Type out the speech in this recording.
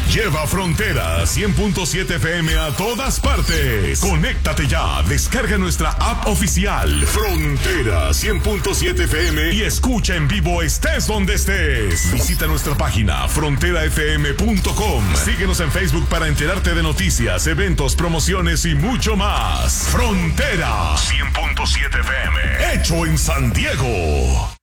Lleva Frontera 100.7 FM a todas partes. Conéctate ya, descarga nuestra app oficial Frontera 100.7 FM y escucha en vivo estés donde estés. Visita nuestra página fronterafm.com. Síguenos en Facebook para enterarte de noticias, eventos, promociones y mucho más. Frontera 100.7 FM, hecho en San Diego.